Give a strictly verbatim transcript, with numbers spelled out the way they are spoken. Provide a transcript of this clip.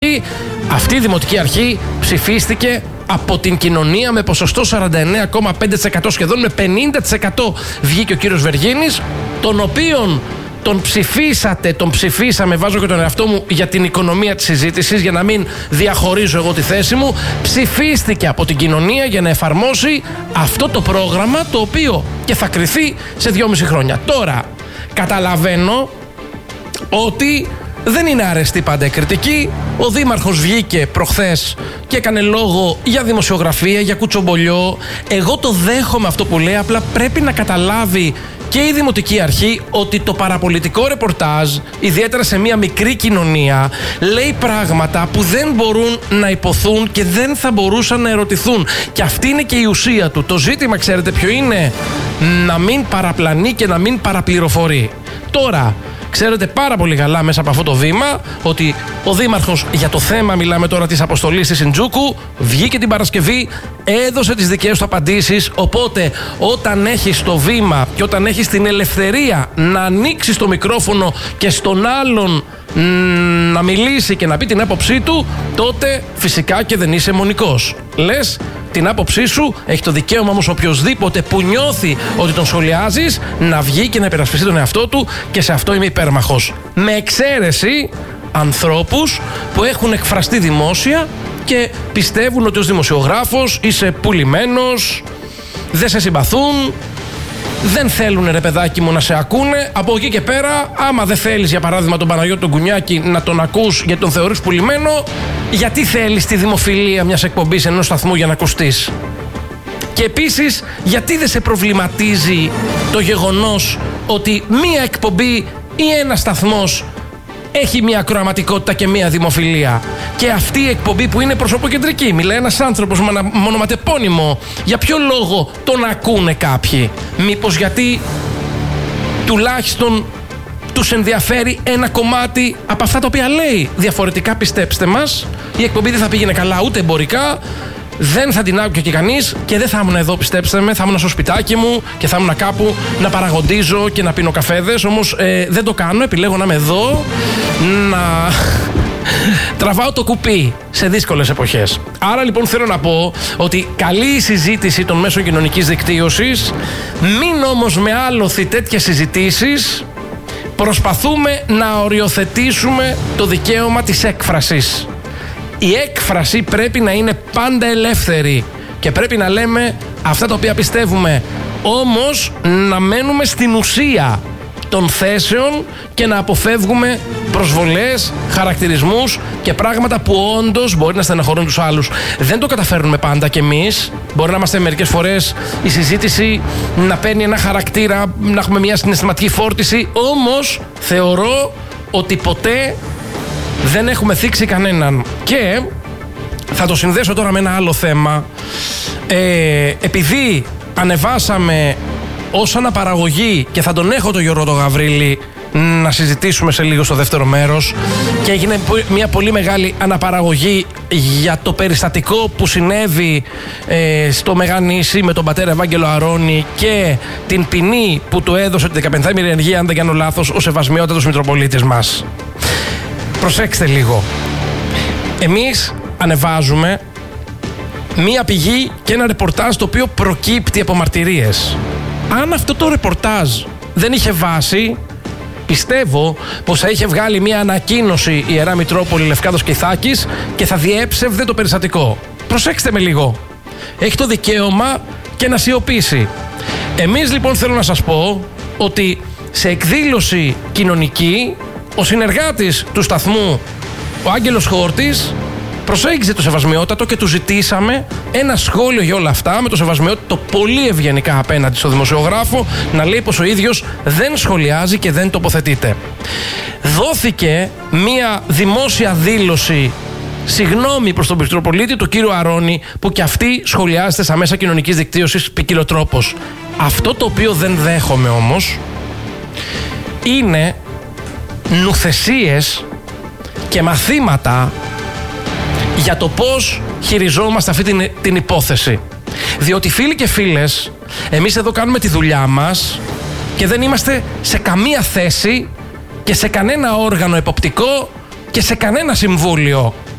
αρχή. Αυτή η δημοτική αρχή ψηφίστηκε από την κοινωνία με ποσοστό σαράντα εννέα κόμμα πέντε τοις εκατό, σχεδόν με πενήντα τοις εκατό βγήκε ο κύριος Βεργίνης, τον οποίον τον ψηφίσατε, τον ψηφίσαμε, βάζω και τον εαυτό μου για την οικονομία της συζήτησης, για να μην διαχωρίζω εγώ τη θέση μου. Ψηφίστηκε από την κοινωνία για να εφαρμόσει αυτό το πρόγραμμα, το οποίο και θα κριθεί σε δυόμιση χρόνια. Τώρα, καταλαβαίνω ότι δεν είναι αρεστή πάντα η κριτική. Ο Δήμαρχος βγήκε προχθές και έκανε λόγο για δημοσιογραφία, για κουτσομπολιό. Εγώ το δέχομαι αυτό που λέει, απλά πρέπει να καταλάβει και η Δημοτική Αρχή ότι το παραπολιτικό ρεπορτάζ, ιδιαίτερα σε μια μικρή κοινωνία, λέει πράγματα που δεν μπορούν να υποθούν και δεν θα μπορούσαν να ερωτηθούν. Και αυτή είναι και η ουσία του. Το ζήτημα, ξέρετε ποιο είναι? Να μην παραπλανεί και να μην παραπληροφορεί. Τώρα, ξέρετε πάρα πολύ καλά μέσα από αυτό το βήμα ότι ο Δήμαρχος, για το θέμα μιλάμε τώρα της αποστολής στη Συντζούκου, βγήκε την Παρασκευή, έδωσε τις δικές του απαντήσεις. Οπότε όταν έχεις το βήμα και όταν έχεις την ελευθερία να ανοίξεις το μικρόφωνο και στον άλλον να μιλήσει και να πει την άποψή του, τότε φυσικά και δεν είσαι μονικός. Λες την άποψή σου, έχει το δικαίωμα όμως οποιοσδήποτε που νιώθει ότι τον σχολιάζεις να βγει και να υπερασπιστεί τον εαυτό του, και σε αυτό είμαι υπέρμαχος. Με εξαίρεση ανθρώπους που έχουν εκφραστεί δημόσια και πιστεύουν ότι ως δημοσιογράφος είσαι πουλημένος, δεν σε συμπαθούν, δεν θέλουν ρε παιδάκι μου να σε ακούνε. Από εκεί και πέρα, άμα δεν θέλεις για παράδειγμα τον Παναγιώτη τον Κουνιάκη να τον ακούς γιατί τον θεωρείς πουλημένο, γιατί θέλεις τη δημοφιλία μιας εκπομπής ενός σταθμού για να ακουστείς? Και επίσης, γιατί δεν σε προβληματίζει το γεγονός ότι μία εκπομπή ή ένας σταθμός έχει μία ακροαματικότητα και μία δημοφιλία? Και αυτή η εκπομπή που είναι προσωποκεντρική, μιλάει ένας άνθρωπος με ένα μονοματεπώνυμο, για ποιο λόγο τον ακούνε κάποιοι? Μήπως γιατί τουλάχιστον τους ενδιαφέρει ένα κομμάτι από αυτά τα οποία λέει? Διαφορετικά, πιστέψτε μας, η εκπομπή δεν θα πήγαινε καλά ούτε εμπορικά, δεν θα την άκουγε και κανείς και δεν θα ήμουν εδώ, πιστέψτε με, θα ήμουν στο σπιτάκι μου και θα ήμουν κάπου να παραγοντίζω και να πίνω καφέδες. Όμως ε, δεν το κάνω, επιλέγω να είμαι εδώ, να τραβάω το κουπί σε δύσκολες εποχές. Άρα λοιπόν θέλω να πω ότι καλή η συζήτηση των μέσων κοινωνικής δικτύωσης, μην όμως με άλοθη τέτοιες συζητήσεις προσπαθούμε να οριοθετήσουμε το δικαίωμα της έκφρασης. Η έκφραση πρέπει να είναι πάντα ελεύθερη και πρέπει να λέμε αυτά τα οποία πιστεύουμε. Όμως να μένουμε στην ουσία των θέσεων και να αποφεύγουμε προσβολές, χαρακτηρισμούς και πράγματα που όντως μπορεί να στεναχωρούν τους άλλους. Δεν το καταφέρνουμε πάντα κι εμείς. Μπορεί να είμαστε μερικές φορές η συζήτηση να παίρνει ένα χαρακτήρα, να έχουμε μια συναισθηματική φόρτιση. Όμως θεωρώ ότι ποτέ δεν έχουμε θίξει κανέναν. Και θα το συνδέσω τώρα με ένα άλλο θέμα. Ε, επειδή ανεβάσαμε ως αναπαραγωγή, και θα τον έχω τον Γιώργο τον Γαβρίλη να συζητήσουμε σε λίγο στο δεύτερο μέρος, και έγινε μια πολύ μεγάλη αναπαραγωγή για το περιστατικό που συνέβη ε, στο Μεγανήσι με τον πατέρα Ευάγγελο Αρώνη και την ποινή που του έδωσε τη δεκαπενθάμινη ενεργεία, αν δεν κάνω λάθος, ο Σεβασμιότατος Μητροπολίτης μας. Προσέξτε λίγο. Εμείς ανεβάζουμε μία πηγή και ένα ρεπορτάζ το οποίο προκύπτει από μαρτυρίες. Αν αυτό το ρεπορτάζ δεν είχε βάση, πιστεύω πως θα είχε βγάλει μία ανακοίνωση η Ιερά Μητρόπολη Λευκάδος και Ιθάκης και θα διέψευδε το περιστατικό. Προσέξτε με λίγο. Έχει το δικαίωμα και να σιωπήσει. Εμείς λοιπόν θέλω να σας πω ότι σε εκδήλωση κοινωνική ο συνεργάτης του σταθμού, ο Άγγελος Χόρτης, προσέγγιζε το Σεβασμιότατο και του ζητήσαμε ένα σχόλιο για όλα αυτά, με το Σεβασμιότατο πολύ ευγενικά απέναντι στο δημοσιογράφο να λέει πως ο ίδιος δεν σχολιάζει και δεν τοποθετείται. Δόθηκε μία δημόσια δήλωση συγγνώμη προς τον Μητροπολίτη, τον κύριο Αρώνη, που και αυτή σχολιάζεται στα μέσα κοινωνικής δικτύωσης ποικιλοτρόπως. Αυτό το οποίο δεν δέχομαι όμως είναι νουθεσίες και μαθήματα για το πώς χειριζόμαστε αυτή την, την υπόθεση. Διότι φίλοι και φίλες, εμείς εδώ κάνουμε τη δουλειά μας και δεν είμαστε σε καμία θέση και σε κανένα όργανο εποπτικό και σε κανένα συμβούλιο.